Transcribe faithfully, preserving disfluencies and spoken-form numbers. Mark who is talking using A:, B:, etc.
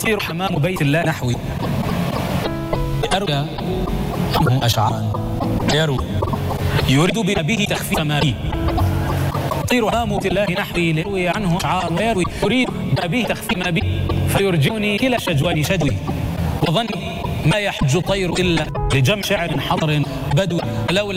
A: يطير حمام بيت الله نحوي أروي عنه أشعارا يروي يريد بنبيه تخفيف ما فيه. يطير حمام بيت الله نحوي ليروي عنه أشعارا ويروي يريد بنبيه تخفيف ما به فيرجعني كلا شجوان شجوي وظني ما يحج طير إلا لجمع شعر حضر بدوي لولا